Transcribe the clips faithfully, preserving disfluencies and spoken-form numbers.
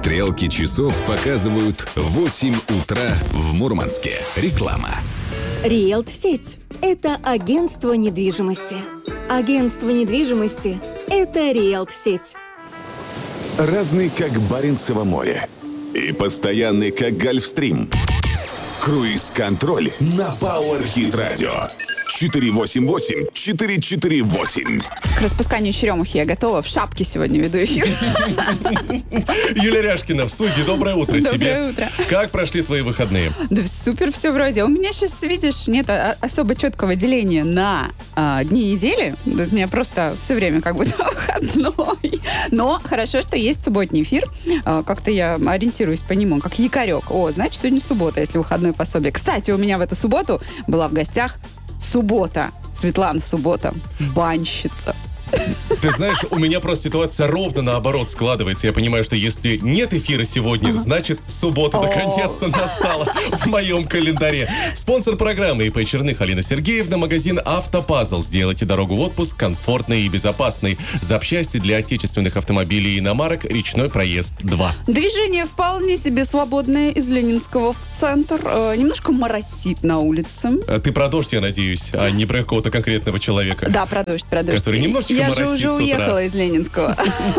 Стрелки часов показывают восемь утра в Мурманске. Реклама. Риэлт-сеть – это агентство недвижимости. Агентство недвижимости – это Риэлт-сеть. Разный, как Баренцево море. И постоянный, как Гольфстрим. Круиз-контроль на Power-Hit Radio. четыре восемь восемь четыре четыре восемь. К распусканию черемухи я готова. В шапке сегодня веду эфир. Юлия Ряшкина в студии. Доброе утро тебе. Доброе утро. Как прошли твои выходные? Да супер все вроде. У меня сейчас, видишь, нет а, особо четкого деления на а, дни недели. У меня просто все время как будто выходной. Но хорошо, что есть субботний эфир. А, как-то я ориентируюсь по нему, как якорек. О, значит, сегодня суббота, если выходное пособие. Кстати, у меня в эту субботу была в гостях Суббота. Светлана Суббота. Банщица. Ты знаешь, у меня просто ситуация ровно наоборот складывается. Я понимаю, что если нет эфира сегодня, ага. значит, суббота наконец-то настала в моем календаре. Спонсор программы ИП Черных Алина Сергеевна, магазин «Автопазл». Сделайте дорогу в отпуск комфортной и безопасной. Запчасти для отечественных автомобилей и иномарок «Речной проезд два». Движение вполне себе свободное из Ленинского в центр. Э, немножко моросит на улице. Ты про дождь, я надеюсь, а не про какого-то конкретного человека. Да, про дождь, про дождь. Который немножечко Я же уже уехала из Ленинского.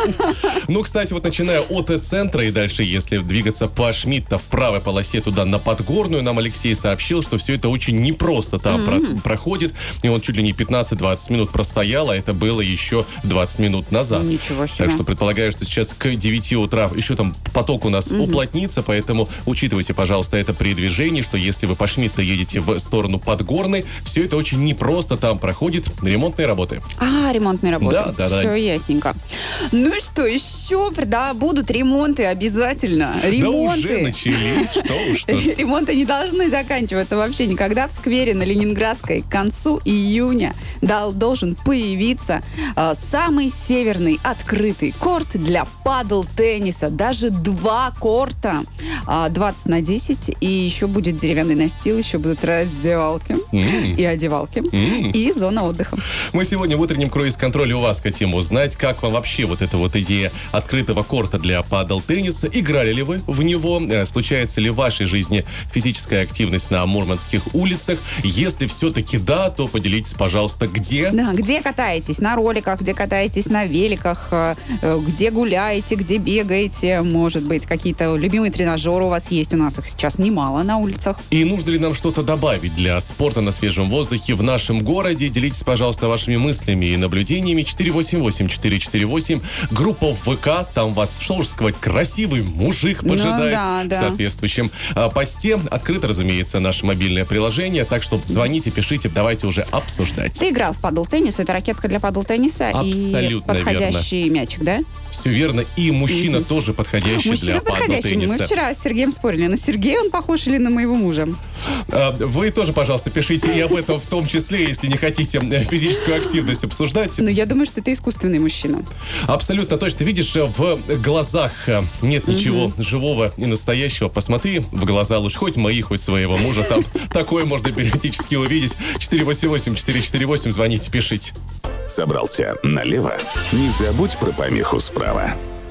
Ну, кстати, вот начиная от центра и дальше, если двигаться по Шмидта в правой полосе туда на Подгорную, нам Алексей сообщил, что все это очень непросто там mm-hmm. про- проходит. И он чуть ли не пятнадцать-двадцать минут простоял, а это было еще двадцать минут назад. Ничего себе. Так что предполагаю, что сейчас к девяти утра еще там поток у нас mm-hmm. уплотнится, поэтому учитывайте, пожалуйста, это при движении, что если вы по Шмидта едете в сторону Подгорной, все это очень непросто там проходит. Ремонтные работы. А, ремонтные работы. Да, да, да. Все ясненько. Ну и что, еще, да, будут ремонты обязательно. Ремонты. Да уже начались, что уж что. Ремонты не должны заканчиваться вообще никогда. В сквере на Ленинградской к концу июня дал, должен появиться э, самый северный открытый корт для падл-тенниса. Даже два корта. Э, двадцать на десять. И еще будет деревянный настил, еще будут раздевалки mm. и одевалки. Mm. И зона отдыха. Мы сегодня в утреннем круиз-контроле у вас хотим узнать, как вам вообще вот эта вот идея открытого корта для падл-тенниса. Играли ли вы в него? Случается ли в вашей жизни физическая активность на мурманских улицах? Если все-таки да, то поделитесь, пожалуйста, где? Да, где катаетесь? На роликах, где катаетесь на великах, где гуляете, где бегаете? Может быть, какие-то любимые тренажеры у вас есть? У нас их сейчас немало на улицах. И нужно ли нам что-то добавить для спорта на свежем воздухе в нашем городе? Делитесь, пожалуйста, вашими мыслями и наблюдениями. четыре восемь восемь четыре четыре восемь. Группа в ВК. Там вас, что уж сказать, красивый мужик поджидает ну, да, да. в соответствующем а, посте. Открыто, разумеется, наше мобильное приложение. Так что звоните, пишите, давайте уже обсуждать. Ты играл в падл-теннис. Это ракетка для падл-тенниса. Абсолютно и подходящий верно. мячик, да? Все верно. И мужчина mm-hmm. тоже подходящий мужчина для падл-тенниса. Мы вчера с Сергеем спорили. На Сергея он похож или на моего мужа? А, вы тоже, пожалуйста, пишите и об этом в том числе, если не хотите физическую активность обсуждать. Но я думаю, что ты искусственный мужчина. Абсолютно точно. Ты видишь, в глазах нет ничего угу. живого и настоящего. Посмотри в глаза лучше, хоть мои, хоть своего мужа. Там такое можно периодически увидеть. четыре восемь восемь четыре четыре восемь. Звоните, пишите. Собрался налево? Не забудь про помеху справа.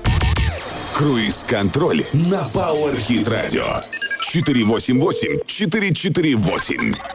Круиз-контроль на Power-Hit Radio. четыре восемь восемь четыре четыре восемь.